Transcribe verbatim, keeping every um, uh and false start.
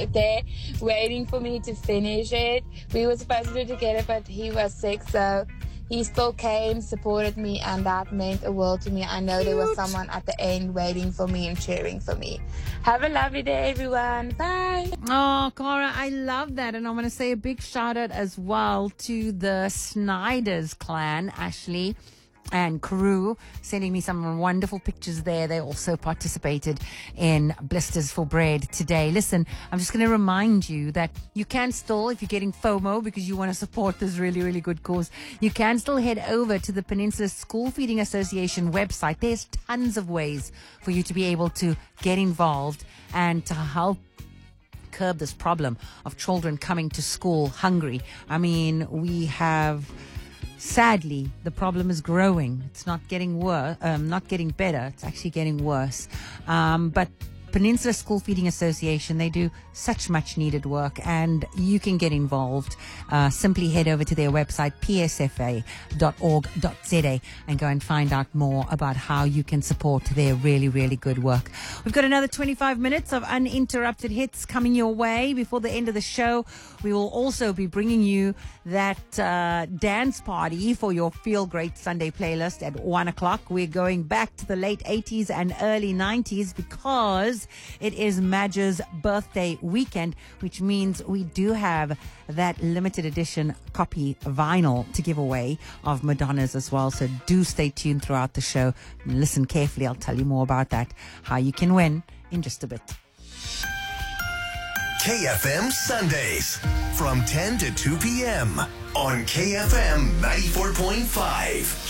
there waiting for me to finish it. We were supposed to do it together, but he was sick, so he still came, supported me, and that meant a world to me. I know there was someone at the end waiting for me and cheering for me. Have a lovely day, everyone. Bye. Oh, Cara, I love that. And I want to say a big shout out as well to the Snyder's clan, Ashley and crew, sending me some wonderful pictures there. They also participated in Blisters for Bread today. Listen, I'm just going to remind you that you can still, if you're getting FOMO because you want to support this really, really good cause, you can still head over to the Peninsula School Feeding Association website. There's tons of ways for you to be able to get involved and to help curb this problem of children coming to school hungry. I mean, we have... Sadly, the problem is growing. It's not getting worse, um, not getting better. It's actually getting worse. Um, but Peninsula School Feeding Association, they do such much needed work, and you can get involved. Uh, simply head over to their website, p s f a dot org dot z a, and go and find out more about how you can support their really, really good work. We've got another twenty-five minutes of uninterrupted hits coming your way before the end of the show. We will also be bringing you that uh, dance party for your Feel Great Sunday playlist at one o'clock. We're going back to the late eighties and early nineties because it is Madge's birthday weekend, which means we do have that limited edition copy vinyl to give away of Madonna's as well. So do stay tuned throughout the show and listen carefully. I'll tell you more about that, how you can win, in just a bit. K F M Sundays from ten to two p.m. on K F M ninety-four point five.